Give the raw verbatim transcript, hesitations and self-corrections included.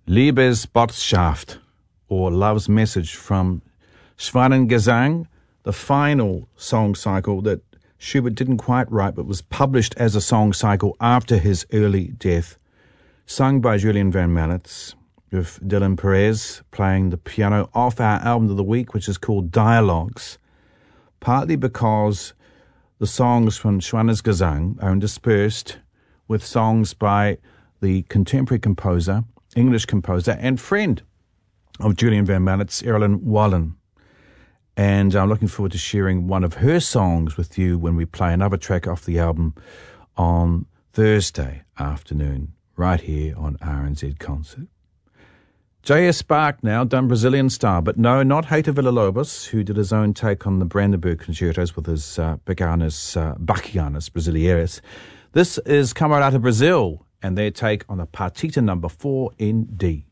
Liebesbotschaft, or Love's Message, from Schwanengesang, the final song cycle that Schubert didn't quite write but was published as a song cycle after his early death, sung by Julian Van Malitz, with Dylan Perez playing the piano off our album of the week, which is called Dialogues, partly because the songs from Schwanengesang are interspersed with songs by the contemporary composer, English composer, and friend of Julian Van Malitz, Erilyn Wallen. And I'm looking forward to sharing one of her songs with you when we play another track off the album on Thursday afternoon, right here on R N Z Concert. J S Bach now, done Brazilian style, but no, not Heitor Villa-Lobos, who did his own take on the Brandenburg concertos with his uh, Peganas uh, Bachianas Brasileiras. This is Camarada Brazil, and their take on a Partita number four in D.